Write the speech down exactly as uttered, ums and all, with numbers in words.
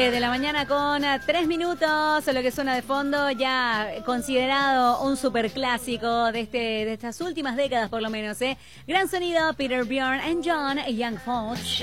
nueve de la mañana con tres minutos, lo que suena de fondo, ya considerado un superclásico de, este, de estas últimas décadas por lo menos, ¿eh? Gran sonido, Peter Bjorn and John Young Folks.